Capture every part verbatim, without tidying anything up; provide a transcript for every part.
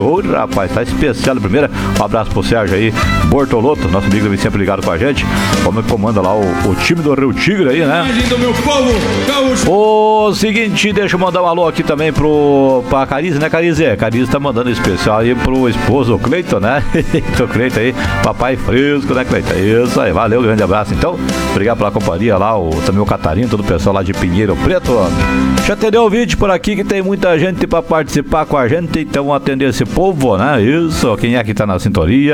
Ô, rapaz, tá especial de primeira. Um abraço pro Sérgio aí, Bortolotto, nosso amigo também sempre ligado com a gente. Como comanda lá o, o time do Rio Tigre aí, né? Do meu povo, o seguinte, deixa eu mandar um alô aqui também pro, pra Carize, né, Carize? Carize tá mandando especial aí pro esposo, o Cleiton, né? O Cleiton aí, papai fresco, né, Cleiton? Isso aí, valeu, grande abraço então. Obrigado pela companhia lá, o, também o Catarino, todo o pessoal lá de Pinheiro Preto. Já atendeu o vídeo por aqui que tem muita gente pra participar com a gente, então vamos atender esse povo, né? Isso, quem é que tá na sintonia?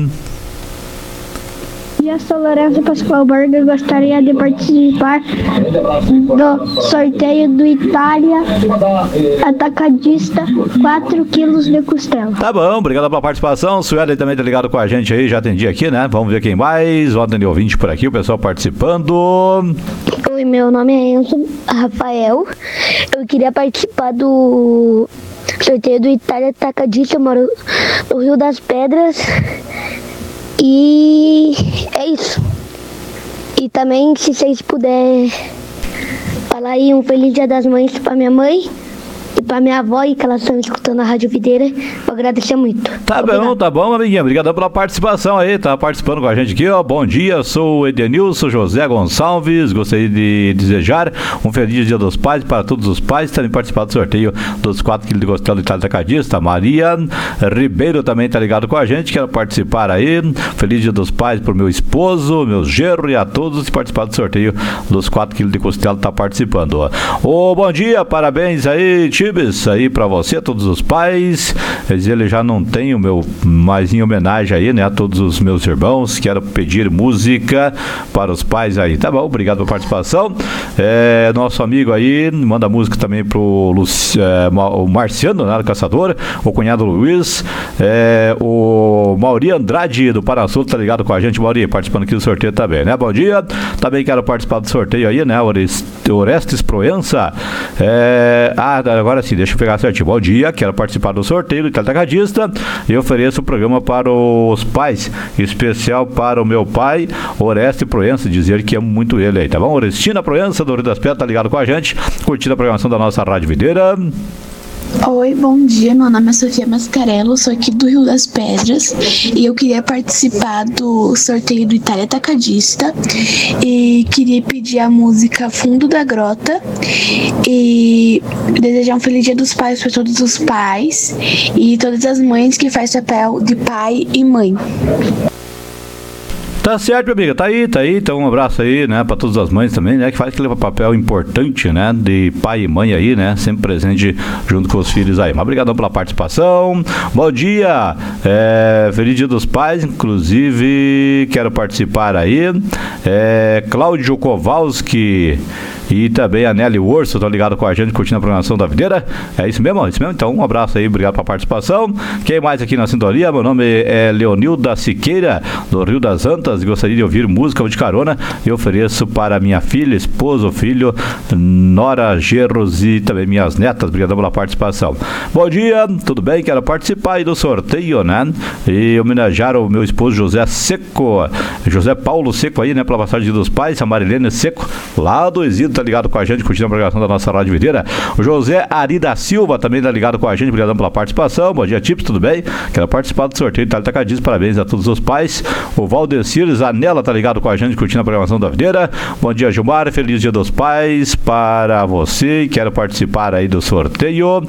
Eu sou Lourenço Pascoal Borga, gostaria de participar do sorteio do Itália Atacadista, quatro quilos de costela. Tá bom, obrigado pela participação. Sueli também tá ligado com a gente aí, já atendi aqui, né? Vamos ver quem mais. Vamos atender ouvinte por aqui, o pessoal participando. Oi, meu nome é Enzo Rafael. Eu queria participar do sorteio do Itália Atacadista. Eu moro no Rio das Pedras. E é isso. E também, se vocês puderem falar aí um Feliz Dia das Mães pra minha mãe e pra minha avó, e que elas estão escutando a Rádio Videira, eu agradecer muito. Tá Obrigado. bom, tá bom, amiguinha. Obrigado pela participação aí, tá participando com a gente aqui, ó. Bom dia, sou o Edenilson José Gonçalves. Gostaria de desejar um feliz Dia dos Pais para todos os pais. Também participar do sorteio dos quatro quilos de costela do Itália Atacadista. Maria Ribeiro também tá ligado com a gente, quero participar aí. Feliz Dia dos Pais pro meu esposo, meu genro e a todos que participaram do sorteio dos quatro quilos de costela, tá participando, ó. Ô, bom dia, parabéns aí, Tibes, aí pra você, a todos os pais. Ele já não tem o meu, mais em homenagem aí, né, a todos os meus irmãos. Quero pedir música para os pais aí. Tá bom, obrigado pela participação. É, nosso amigo aí manda música também pro Luci, é, o Marciano, né, do Caçador, o cunhado Luiz, é, o Mauri Andrade do Parasul tá ligado com a gente. Mauri, participando aqui do sorteio também, né? Bom dia. Também quero participar do sorteio aí, né? Orestes Proença. É, ah, agora sim, deixa eu pegar certinho. Bom dia, quero participar do sorteio do Itália Atacadista e ofereço o programa para os pais, especial para o meu pai, Orestes Proença, dizer que amo muito ele aí, tá bom? Orestina Proença do Rio das Pedras tá ligado com a gente, curtindo a programação da nossa Rádio Videira. Oi, bom dia, meu nome é Sofia Mascarello, sou aqui do Rio das Pedras e eu queria participar do sorteio do Itália Atacadista e queria pedir a música Fundo da Grota e desejar um feliz Dia dos Pais para todos os pais e todas as mães que fazem papel de pai e mãe. Tá certo, minha amiga, tá aí, tá aí, então um abraço aí, né, pra todas as mães também, né, que faz aquele papel importante, né, de pai e mãe aí, né, sempre presente junto com os filhos aí. Mas obrigadão pela participação, bom dia, é, feliz Dia dos Pais, inclusive quero participar aí, é, Cláudio Kowalski e também a Nelly Urso, estão ligados com a gente, curtindo a programação da Videira. É isso mesmo? É isso mesmo? Então, um abraço aí, obrigado pela participação. Quem mais aqui na sintonia? Meu nome é Leonilda Siqueira, do Rio das Antas. Gostaria de ouvir música de carona e ofereço para minha filha, esposo, filho, nora, gerros e também minhas netas. Obrigado pela participação. Bom dia, tudo bem? Quero participar aí do sorteio, né? E homenagear o meu esposo José Seco, José Paulo Seco aí, né? Pela passagem dos pais, a Marilene Seco, lá do Exílio, tá ligado com a gente, curtindo a programação da nossa Rádio Videira. O José Ari da Silva também tá ligado com a gente, obrigado pela participação. Bom dia, Tips, tudo bem? Quero participar do sorteio do Itália Atacadista, parabéns a todos os pais. O Valdecir Zanella tá ligado com a gente, curtindo a programação da Videira. Bom dia, Gilmar, feliz Dia dos Pais para você. Quero participar aí do sorteio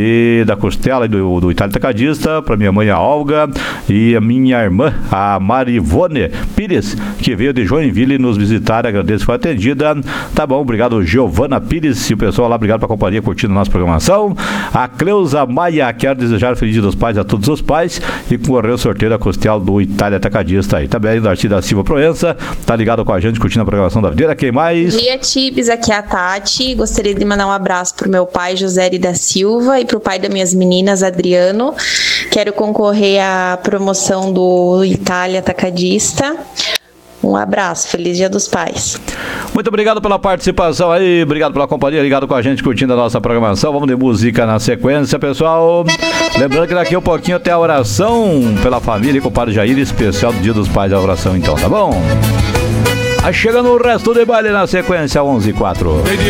e da costela do, do Itália Atacadista para minha mãe, a Olga, e a minha irmã, a Marivone Pires, que veio de Joinville nos visitar. Agradeço, foi atendida. Tá bom, obrigado, Giovana Pires e o pessoal lá, obrigado pela companhia, curtindo a nossa programação. A Cleusa Maia, quero desejar feliz Dia dos Pais a todos os pais e concorrer o sorteio da costela do Itália Atacadista aí. Também o Darcy da Silva Proença, tá ligado com a gente, curtindo a programação da Videira. Quem mais? Bom dia, Tibes, aqui é a Tati. Gostaria de mandar um abraço pro meu pai, José da Silva, e pro pai das minhas meninas, Adriano. Quero concorrer à promoção do Itália Atacadista. Um abraço, feliz Dia dos Pais. Muito obrigado pela participação aí, obrigado pela companhia, ligado com a gente, curtindo a nossa programação. Vamos de música na sequência, pessoal. Lembrando que daqui a um pouquinho tem a oração pela família e com o Padre Jair, especial do Dia dos Pais, a oração então, tá bom? Aí chega no resto de baile na sequência, onze e quatro.